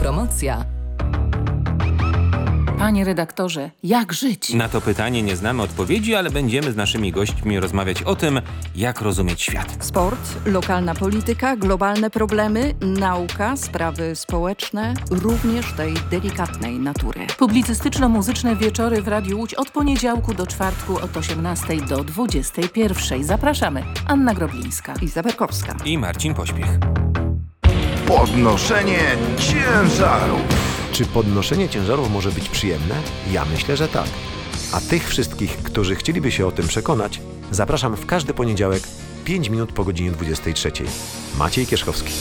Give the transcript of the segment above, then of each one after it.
Autopromocja. Panie redaktorze, jak żyć? Na to pytanie nie znamy odpowiedzi, ale będziemy z naszymi gośćmi rozmawiać o tym, jak rozumieć świat. Sport, lokalna polityka, globalne problemy, nauka, sprawy społeczne, również tej delikatnej natury. Publicystyczno-muzyczne wieczory w Radiu Łódź od poniedziałku do czwartku od 18 do 21. Zapraszamy. Anna Groblińska. Iza Berkowska. I Marcin Pośpiech. Podnoszenie ciężarów. Czy podnoszenie ciężarów może być przyjemne? Ja myślę, że tak. A tych wszystkich, którzy chcieliby się o tym przekonać, zapraszam w każdy poniedziałek 5 minut po godzinie 23. Maciej Kierzchowski.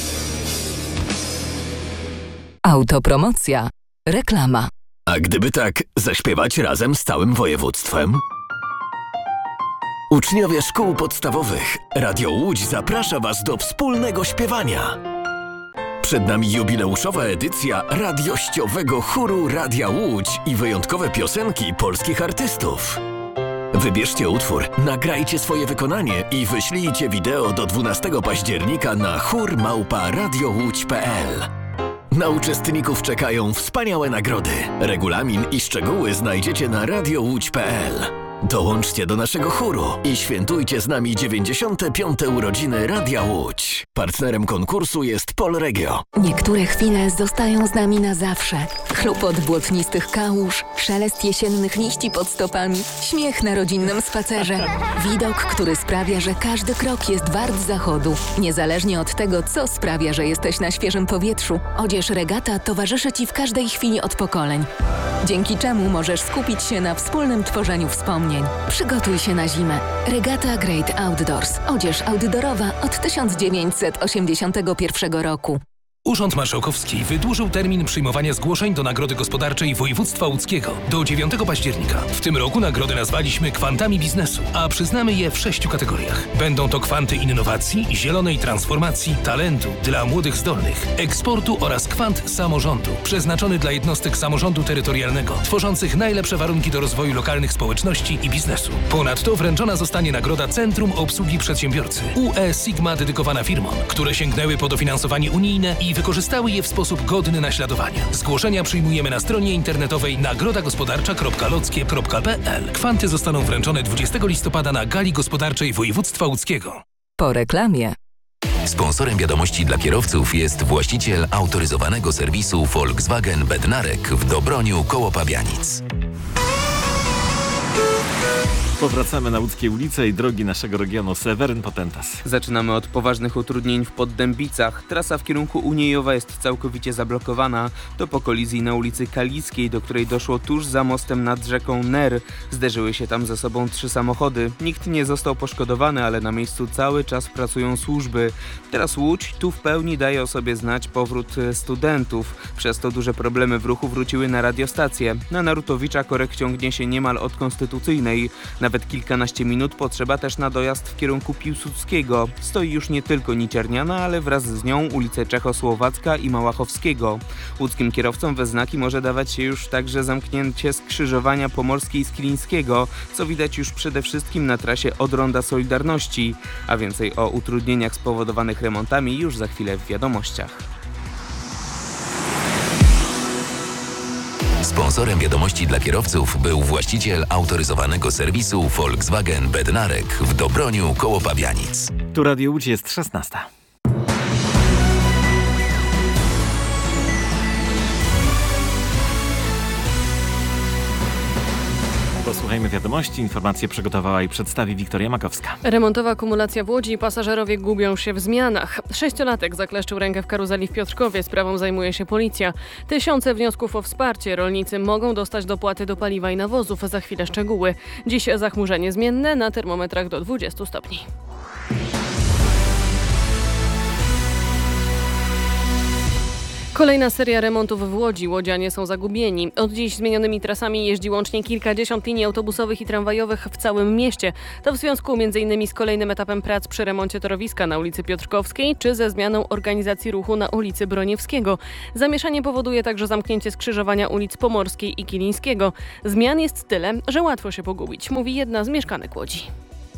Autopromocja. Reklama. A gdyby tak zaśpiewać razem z całym województwem? Uczniowie szkół podstawowych, Radio Łódź zaprasza Was do wspólnego śpiewania. Przed nami jubileuszowa edycja radiościowego chóru Radia Łódź i wyjątkowe piosenki polskich artystów. Wybierzcie utwór, nagrajcie swoje wykonanie i wyślijcie wideo do 12 października na chór@radiołódź.pl. Na uczestników czekają wspaniałe nagrody. Regulamin i szczegóły znajdziecie na radiołódź.pl. Dołączcie do naszego chóru i świętujcie z nami 95. urodziny Radia Łódź. Partnerem konkursu jest Polregio. Niektóre chwile zostają z nami na zawsze. Chlupot błotnistych kałuż, szelest jesiennych liści pod stopami, śmiech na rodzinnym spacerze. Widok, który sprawia, że każdy krok jest wart zachodu. Niezależnie od tego, co sprawia, że jesteś na świeżym powietrzu, odzież Regata towarzyszy Ci w każdej chwili od pokoleń. Dzięki czemu możesz skupić się na wspólnym tworzeniu wspomnień. Przygotuj się na zimę. Regata Great Outdoors. Odzież outdoorowa od 1981 roku. Urząd Marszałkowski wydłużył termin przyjmowania zgłoszeń do Nagrody Gospodarczej Województwa Łódzkiego do 9 października. W tym roku nagrody nazwaliśmy kwantami biznesu, a przyznamy je w 6 kategoriach. Będą to kwanty innowacji, zielonej transformacji, talentu dla młodych zdolnych, eksportu oraz kwant samorządu, przeznaczony dla jednostek samorządu terytorialnego, tworzących najlepsze warunki do rozwoju lokalnych społeczności i biznesu. Ponadto wręczona zostanie nagroda Centrum Obsługi Przedsiębiorcy UE Sigma dedykowana firmom, które sięgnęły po dofinansowanie unijne i wykorzystały je w sposób godny naśladowania. Zgłoszenia przyjmujemy na stronie internetowej nagrodagospodarcza.lockie.pl. Kwanty zostaną wręczone 20 listopada na Gali Gospodarczej Województwa Łódzkiego. Po reklamie. Sponsorem wiadomości dla kierowców jest właściciel autoryzowanego serwisu Volkswagen Bednarek w Dobroniu koło Pabianic. Powracamy na łódzkie ulice i drogi naszego regionu. Seweryn Potentas. Zaczynamy od poważnych utrudnień w Poddębicach. Trasa w kierunku Uniejowa jest całkowicie zablokowana. To po kolizji na ulicy Kaliskiej, do której doszło tuż za mostem nad rzeką Ner. Zderzyły się tam ze sobą 3 samochody. Nikt nie został poszkodowany, ale na miejscu cały czas pracują służby. Teraz Łódź tu w pełni daje o sobie znać powrót studentów. Przez to duże problemy w ruchu wróciły na radiostację. Na Narutowicza korek ciągnie się niemal od Konstytucyjnej. Nawet kilkanaście minut potrzeba też na dojazd w kierunku Piłsudskiego. Stoi już nie tylko Niciarniana, ale wraz z nią ulice Czechosłowacka i Małachowskiego. Łódzkim kierowcom we znaki może dawać się już także zamknięcie skrzyżowania Pomorskiej z Kilińskiego, co widać już przede wszystkim na trasie od Ronda Solidarności. A więcej o utrudnieniach spowodowanych remontami już za chwilę w wiadomościach. Sponsorem wiadomości dla kierowców był właściciel autoryzowanego serwisu Volkswagen Bednarek w Dobroniu koło Pabianic. Tu Radio Łódź, jest 16. Posłuchajmy wiadomości. Informacje przygotowała i przedstawi Wiktoria Makowska. Remontowa akumulacja w Łodzi. Pasażerowie gubią się w zmianach. 6-latek zakleszczył rękę w karuzeli w Piotrkowie. Sprawą zajmuje się policja. Tysiące wniosków o wsparcie. Rolnicy mogą dostać dopłaty do paliwa i nawozów. Za chwilę szczegóły. Dziś zachmurzenie zmienne na termometrach do 20 stopni. Kolejna seria remontów w Łodzi. Łodzianie są zagubieni. Od dziś zmienionymi trasami jeździ łącznie kilkadziesiąt linii autobusowych i tramwajowych w całym mieście. To w związku m.in. z kolejnym etapem prac przy remoncie torowiska na ulicy Piotrkowskiej czy ze zmianą organizacji ruchu na ulicy Broniewskiego. Zamieszanie powoduje także zamknięcie skrzyżowania ulic Pomorskiej i Kilińskiego. Zmian jest tyle, że łatwo się pogubić, mówi jedna z mieszkanek Łodzi.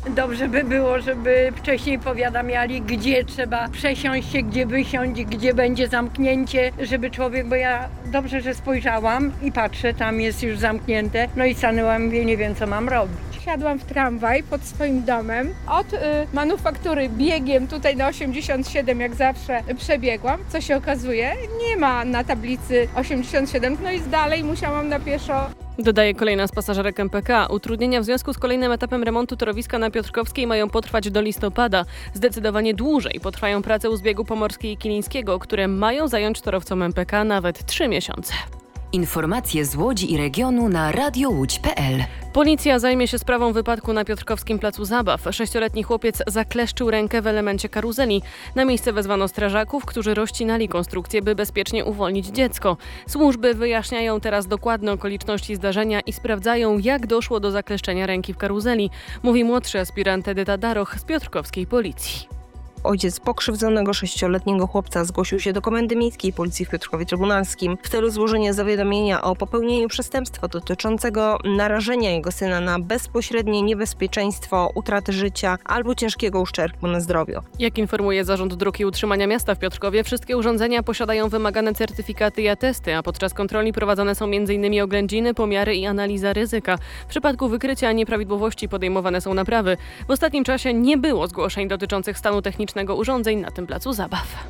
Dobrze by było, żeby wcześniej powiadamiali, gdzie trzeba przesiąść się, gdzie wysiąść, gdzie będzie zamknięcie, żeby człowiek, bo ja dobrze, że spojrzałam i patrzę, tam jest już zamknięte, no i stanęłam i nie wiem, co mam robić. Siadłam w tramwaj pod swoim domem. Od manufaktury biegiem tutaj na 87, jak zawsze przebiegłam. Co się okazuje, nie ma na tablicy 87, no i dalej musiałam na pieszo. Dodaje kolejna z pasażerek MPK. Utrudnienia w związku z kolejnym etapem remontu torowiska na Piotrkowskiej mają potrwać do listopada. Zdecydowanie dłużej potrwają prace u zbiegu Pomorskiej i Kilińskiego, które mają zająć torowcom MPK nawet 3 miesiące. Informacje z Łodzi i regionu na radiołódź.pl. Policja zajmie się sprawą wypadku na Piotrkowskim placu zabaw. 6-letni chłopiec zakleszczył rękę w elemencie karuzeli. Na miejsce wezwano strażaków, którzy rozcinali konstrukcję, by bezpiecznie uwolnić dziecko. Służby wyjaśniają teraz dokładne okoliczności zdarzenia i sprawdzają, jak doszło do zakleszczenia ręki w karuzeli, mówi młodszy aspirant Edyta Daroch z piotrkowskiej policji. Ojciec pokrzywdzonego 6-letniego chłopca zgłosił się do Komendy Miejskiej Policji w Piotrkowie Trybunalskim w celu złożenia zawiadomienia o popełnieniu przestępstwa dotyczącego narażenia jego syna na bezpośrednie niebezpieczeństwo utraty życia albo ciężkiego uszczerbku na zdrowiu. Jak informuje Zarząd Dróg i Utrzymania Miasta w Piotrkowie, wszystkie urządzenia posiadają wymagane certyfikaty i atesty, a podczas kontroli prowadzone są m.in. oględziny, pomiary i analiza ryzyka. W przypadku wykrycia nieprawidłowości podejmowane są naprawy. W ostatnim czasie nie było zgłoszeń dotyczących stanu technicznego urządzeń na tym placu zabaw.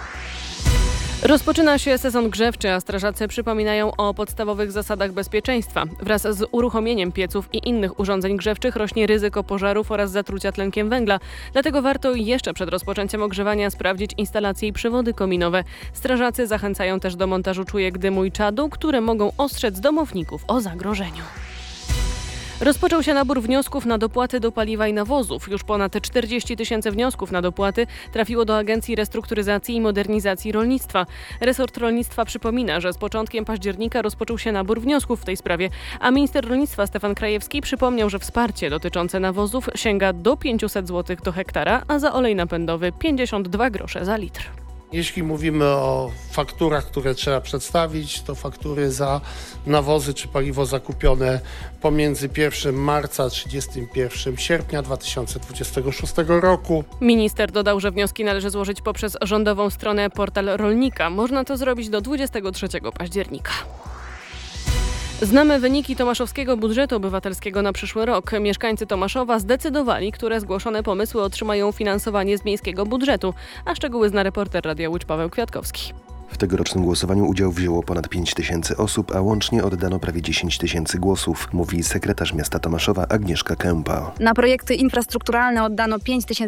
Rozpoczyna się sezon grzewczy, a strażacy przypominają o podstawowych zasadach bezpieczeństwa. Wraz z uruchomieniem pieców i innych urządzeń grzewczych rośnie ryzyko pożarów oraz zatrucia tlenkiem węgla. Dlatego warto jeszcze przed rozpoczęciem ogrzewania sprawdzić instalacje i przewody kominowe. Strażacy zachęcają też do montażu czujek dymu i czadu, które mogą ostrzec domowników o zagrożeniu. Rozpoczął się nabór wniosków na dopłaty do paliwa i nawozów. Już ponad 40 000 wniosków na dopłaty trafiło do Agencji Restrukturyzacji i Modernizacji Rolnictwa. Resort rolnictwa przypomina, że z początkiem października rozpoczął się nabór wniosków w tej sprawie, a minister rolnictwa Stefan Krajewski przypomniał, że wsparcie dotyczące nawozów sięga do 500 zł do hektara, a za olej napędowy 52 grosze za litr. Jeśli mówimy o fakturach, które trzeba przedstawić, to faktury za nawozy czy paliwo zakupione pomiędzy 1 marca a 31 sierpnia 2026 roku. Minister dodał, że wnioski należy złożyć poprzez rządową stronę Portal Rolnika. Można to zrobić do 23 października. Znamy wyniki tomaszowskiego budżetu obywatelskiego na przyszły rok. Mieszkańcy Tomaszowa zdecydowali, które zgłoszone pomysły otrzymają finansowanie z miejskiego budżetu. A szczegóły zna reporter Radia Łódź Paweł Kwiatkowski. W tegorocznym głosowaniu udział wzięło ponad 5 000 osób, a łącznie oddano prawie 10 000 głosów, mówi sekretarz miasta Tomaszowa Agnieszka Kępa. Na projekty infrastrukturalne oddano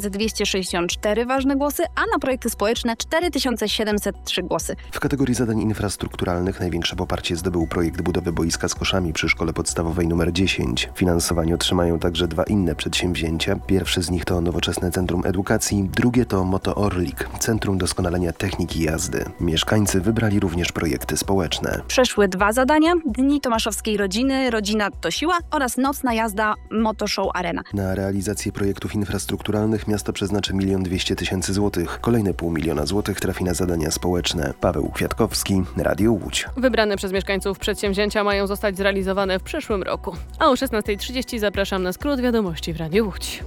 5264 ważne głosy, a na projekty społeczne 4703 głosy. W kategorii zadań infrastrukturalnych największe poparcie zdobył projekt budowy boiska z koszami przy szkole podstawowej nr 10. Finansowanie otrzymają także 2 inne przedsięwzięcia. Pierwsze z nich to nowoczesne Centrum Edukacji, drugie to Moto Orlik, Centrum Doskonalenia Techniki Jazdy. Mieszkańcy wybrali również projekty społeczne. Przeszły 2 zadania: Dni Tomaszowskiej Rodziny, Rodzina to Siła oraz Nocna Jazda Motoshow Arena. Na realizację projektów infrastrukturalnych miasto przeznaczy 1 200 000 złotych. Kolejne 500 000 złotych trafi na zadania społeczne. Paweł Kwiatkowski, Radio Łódź. Wybrane przez mieszkańców przedsięwzięcia mają zostać zrealizowane w przyszłym roku. A o 16:30 zapraszam na skrót wiadomości w Radiu Łódź.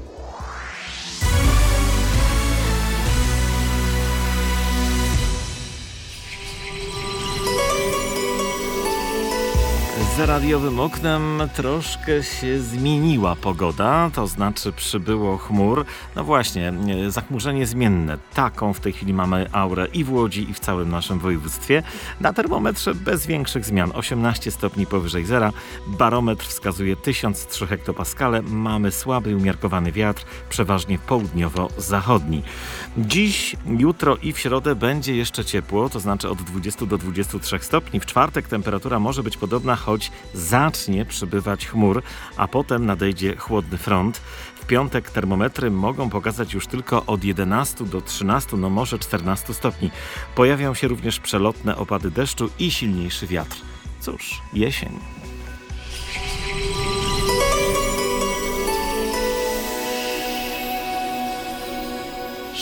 Za radiowym oknem troszkę się zmieniła pogoda, to znaczy przybyło chmur. No właśnie, zachmurzenie zmienne. Taką w tej chwili mamy aurę i w Łodzi, i w całym naszym województwie. Na termometrze bez większych zmian, 18 stopni powyżej zera. Barometr wskazuje 1003 hektopaskale. Mamy słaby i umiarkowany wiatr, przeważnie południowo-zachodni. Dziś, jutro i w środę będzie jeszcze ciepło, to znaczy od 20 do 23 stopni. W czwartek temperatura może być podobna, choć zacznie przybywać chmur, a potem nadejdzie chłodny front. W piątek termometry mogą pokazać już tylko od 11 do 13, no może 14 stopni. Pojawią się również przelotne opady deszczu i silniejszy wiatr. Cóż, jesień.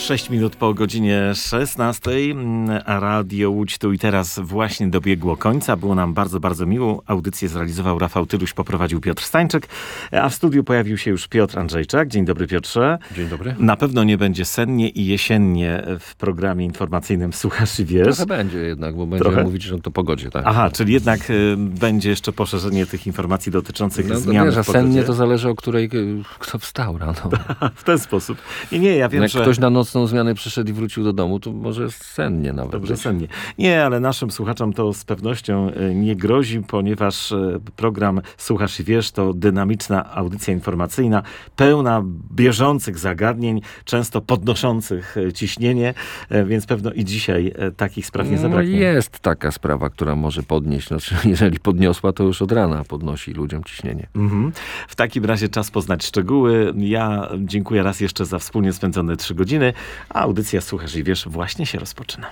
6 minut po godzinie 16, a Radio Łódź tu i teraz właśnie dobiegło końca. Było nam bardzo, bardzo miło. Audycję zrealizował Rafał Tyluś, poprowadził Piotr Stańczyk, a w studiu pojawił się już Piotr Andrzejczak. Dzień dobry, Piotrze. Dzień dobry. Na pewno nie będzie sennie i jesiennie w programie informacyjnym Słuchasz i Wiesz. Trochę będzie jednak, bo będziemy mówić o to pogodzie. Tak. Aha, czyli jednak będzie jeszcze poszerzenie tych informacji dotyczących zmian w pogodzie. Sennie to zależy, o której kto wstał rano. W ten sposób. Nie, ja wiem, jak że... ktoś na nocną zmianę przyszedł i wrócił do domu, to może sennie nawet. Dobrze, sennie. Nie, ale naszym słuchaczom to z pewnością nie grozi, ponieważ program Słuchasz i Wiesz to dynamiczna audycja informacyjna, pełna bieżących zagadnień, często podnoszących ciśnienie, więc pewno i dzisiaj takich spraw nie zabraknie. Jest taka sprawa, która może podnieść. Znaczy, jeżeli podniosła, to już od rana podnosi ludziom ciśnienie. W takim razie czas poznać szczegóły. Ja dziękuję raz jeszcze za wspólnie spędzone 3 godziny, a audycja Słuchasz i Wiesz właśnie się rozpoczyna.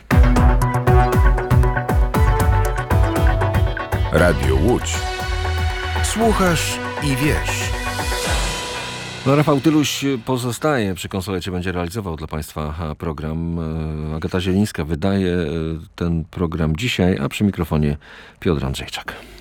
Radio Łódź. Słuchasz i wiesz. No, Rafał Tyluś pozostaje przy konsolecie, będzie realizował dla Państwa program. Agata Zielińska wydaje ten program dzisiaj, a przy mikrofonie Piotr Andrzejczak.